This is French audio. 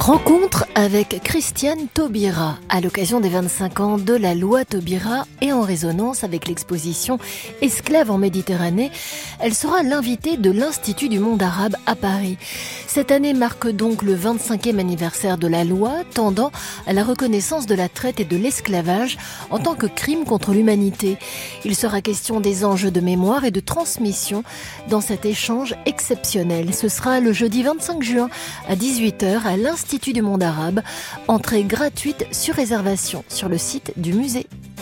Rencontre avec Christiane Taubira à l'occasion des 25 ans de la loi Taubira et en résonance avec l'exposition Esclaves en Méditerranée. Elle sera l'invitée de l'Institut du monde arabe à Paris. Cette année marque donc le 25e anniversaire de la loi tendant à la reconnaissance de la traite et de l'esclavage en tant que crime contre l'humanité. Il sera question des enjeux de mémoire et de transmission dans cet échange exceptionnel. Ce sera le jeudi 25 juin à 18h à l'Institut du monde arabe. Entrée gratuite sur réservation sur le site du musée.